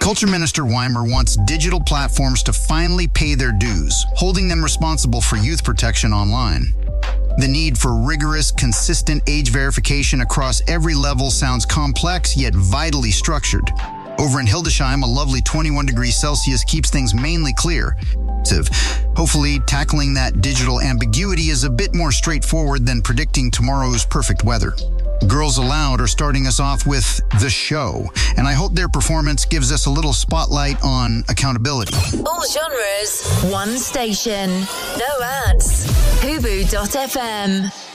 Culture Minister Weimer wants digital platforms to finally pay their dues, holding them responsible for youth protection online. The need for rigorous, consistent age verification across every level sounds complex yet vitally structured. Over in Hildesheim, a lovely 21 degrees Celsius keeps things mainly clear. Hopefully, tackling that digital ambiguity is a bit more straightforward than predicting tomorrow's perfect weather. Girls Aloud are starting us off with The Show, and I hope their performance gives us a little spotlight on accountability. All genres, one station, no ads. Hubu.fm.